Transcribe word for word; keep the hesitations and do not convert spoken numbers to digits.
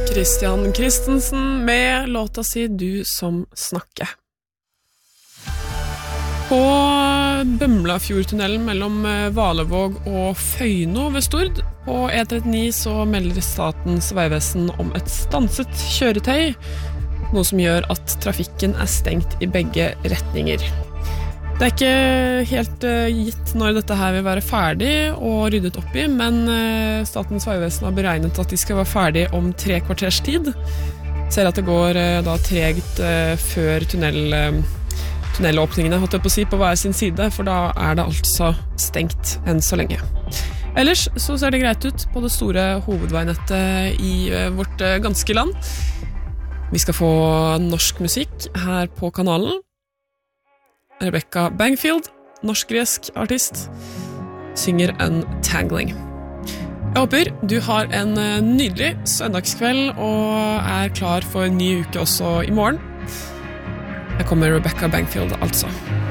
Christian Christensen med låta si Du som snakker. På Bømlafjordtunnelen mellom Valevåg og Føyno ved Stord på E trettini så melder Statens vegvesen om et stanset kjøretøy, noe som gjør at trafikken er stengt i begge retninger. Det er ikke helt uh, gitt når dette her vil være ferdig og ryddet opp i, men uh, Statens vegvesen har beregnet at de skal være ferdig om tre kvarters tid. Ser at det går uh, da tregt uh, før tunnel, uh, tunnelåpningene, holdt jeg på å si, på hver sin side, for da er det altså stengt enn så lenge. Ellers så ser det greit ut på det store hovedveinettet i uh, vårt uh, ganske land. Vi skal få norsk musikk her på kanalen. Rebecca Bangfield, norsk-gresk artist, synger Untangling. Jeg håper du har en nydelig søndagskveld og er klar for en ny uke også i morgen. Her kommer Rebecca Bangfield, altså.